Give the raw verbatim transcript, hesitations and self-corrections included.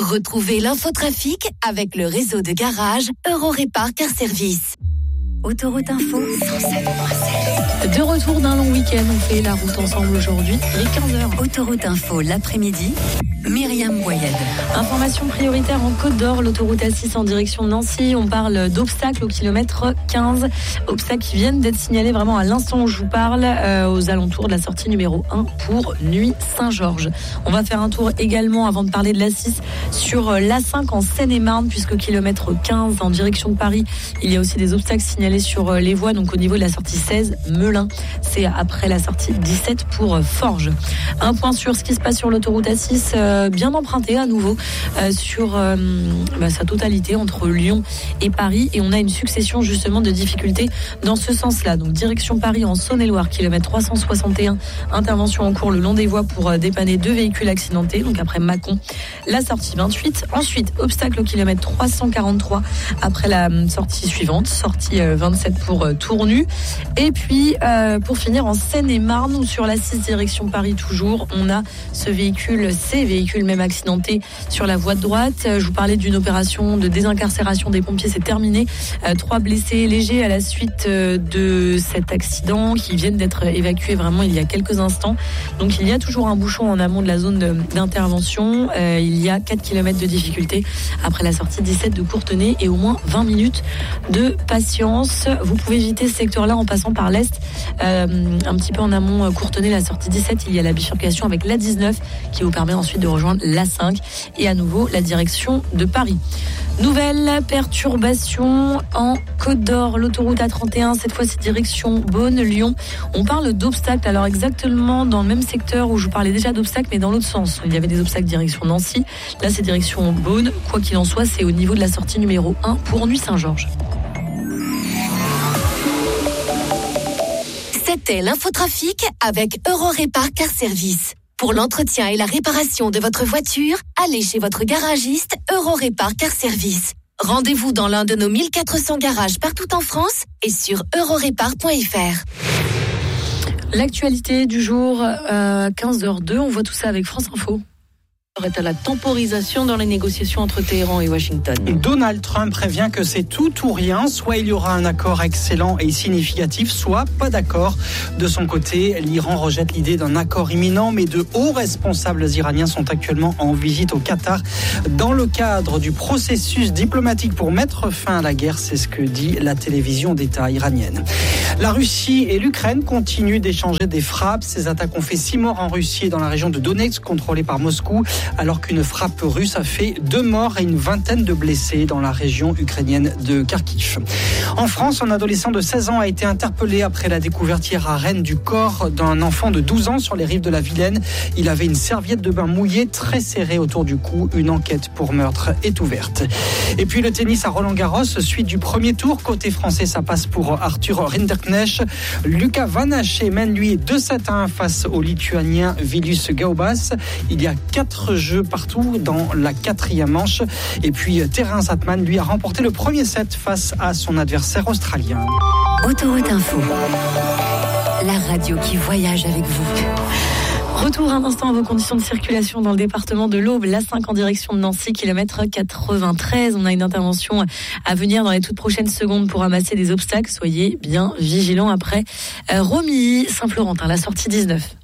Retrouvez l'infotrafic avec le réseau de garage Eurorépar Car Service. Autoroute Info cent sept point sept. De retour d'un long week-end, on fait la route ensemble aujourd'hui, il est quinze heures. Autoroute Info l'après-midi, Myriam Boyed. Information prioritaire en Côte d'Or, l'autoroute A six en direction de Nancy. On parle d'obstacles au kilomètre quinze. Obstacles qui viennent d'être signalés vraiment à l'instant où je vous parle, euh, aux alentours de la sortie numéro un pour Nuit Saint-Georges. On va faire un tour également, avant de parler de l'A six, sur l'A cinq en Seine-et-Marne, puisque kilomètre quinze en direction de Paris, il y a aussi des obstacles signalés sur les voies, donc au niveau de la sortie seize, Melun. C'est après la sortie dix-sept pour Forges. Un point sur ce qui se passe sur l'autoroute A six, euh, bien empruntée à nouveau euh, sur euh, bah, sa totalité entre Lyon et Paris, et on a une succession justement de difficultés dans ce sens-là. Donc direction Paris en Saône-et-Loire, kilomètre trois cent soixante et un, intervention en cours le long des voies pour euh, dépanner deux véhicules accidentés, donc après Mâcon, la sortie vingt-huit. Ensuite, obstacle au kilomètre trois cent quarante-trois après la euh, sortie suivante, sortie euh, vingt-sept pour euh, Tournu. Et puis euh, pour finir en Seine-et-Marne, ou sur la six direction Paris toujours, on a ce véhicule, ces véhicules même accidentés sur la voie de droite. Je vous parlais d'une opération de désincarcération des pompiers, c'est terminé. Euh, trois blessés légers à la suite euh, de cet accident qui viennent d'être évacués vraiment il y a quelques instants. Donc il y a toujours un bouchon en amont de la zone de, d'intervention. Euh, il y a quatre kilomètres de difficulté après la sortie dix-sept de Courtenay et au moins vingt minutes de patience. Vous pouvez éviter ce secteur-là en passant par l'Est. Euh, un petit peu en amont Courtenay, la sortie dix-sept, il y a la bifurcation avec l'A dix-neuf qui vous permet ensuite de rejoindre l'A cinq et à nouveau la direction de Paris. Nouvelle perturbation en Côte d'Or, l'autoroute A trente et un, cette fois-ci direction Beaune, Lyon. On parle d'obstacles, alors exactement dans le même secteur où je vous parlais déjà d'obstacles, mais dans l'autre sens. Il y avait des obstacles direction Nancy, là c'est direction Beaune. Quoi qu'il en soit, c'est au niveau de la sortie numéro un pour Nuit Saint-Georges. C'était l'infotrafic avec Eurorépar Car Service. Pour l'entretien et la réparation de votre voiture, allez chez votre garagiste Eurorépar Car Service. Rendez-vous dans l'un de nos mille quatre cents garages partout en France et sur eurorépar point f r. L'actualité du jour, euh, quinze heures deux, on voit tout ça avec France Info. Est à la temporisation dans les négociations entre Téhéran et Washington. Donald Trump prévient que c'est tout ou rien. Soit il y aura un accord excellent et significatif, soit pas d'accord. De son côté, l'Iran rejette l'idée d'un accord imminent, mais de hauts responsables iraniens sont actuellement en visite au Qatar dans le cadre du processus diplomatique pour mettre fin à la guerre. C'est ce que dit la télévision d'État iranienne. La Russie et l'Ukraine continuent d'échanger des frappes. Ces attaques ont fait six morts en Russie et dans la région de Donetsk, contrôlée par Moscou, alors qu'une frappe russe a fait deux morts et une vingtaine de blessés dans la région ukrainienne de Kharkiv. En France, un adolescent de seize ans a été interpellé après la découverte hier à Rennes du corps d'un enfant de douze ans sur les rives de la Vilaine. Il avait une serviette de bain mouillée très serrée autour du cou. Une enquête pour meurtre est ouverte. Et puis le tennis à Roland-Garros, suite du premier tour. Côté français, ça passe pour Arthur Rinderknecht. Lucas Van Haché mène lui deux sept à un face au Lituanien Vilius Gaubas. Il y a quatre jeux partout dans la quatrième manche. Et puis Terence Atman, lui, a remporté le premier set face à son adversaire australien. Autoroute Info, la radio qui voyage avec vous. Retour un instant à vos conditions de circulation dans le département de l'Aube, l'A cinq en direction de Nancy, kilomètre quatre-vingt-treize. On a une intervention à venir dans les toutes prochaines secondes pour ramasser des obstacles. Soyez bien vigilants après Romilly, Saint-Florentin, la sortie dix-neuf.